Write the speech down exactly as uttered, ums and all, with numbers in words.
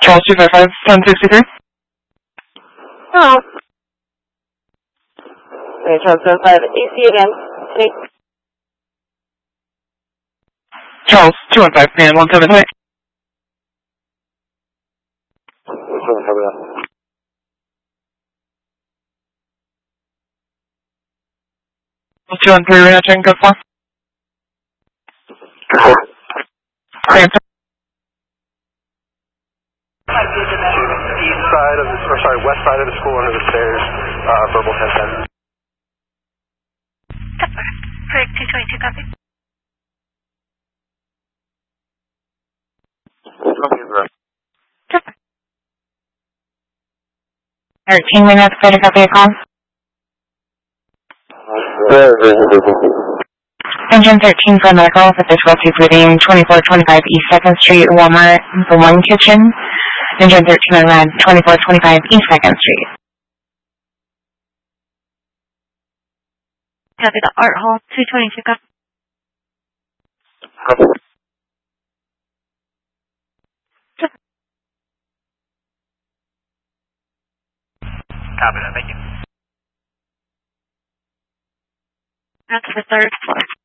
Charles two five five, ten sixty-three. Hello. Okay, Charles two five five, A C again. Take. Charles two one five, man one seven three. Cover that. two one three, Rena, check code four. East side of the, or sorry, west side of the school under the stairs, uh, verbal ten ten. Correct, two twenty-two, copy. thirteen minutes, clear to copy your call. Engine thirteen for medical for this West Bleeding, twenty-four twenty-five East second Street, Walmart, the one kitchen. Engine thirteen on red, twenty-four twenty-five East second Street. Copy the Art Hall, two twenty-two, copy. Copy that, thank you. That's the third floor.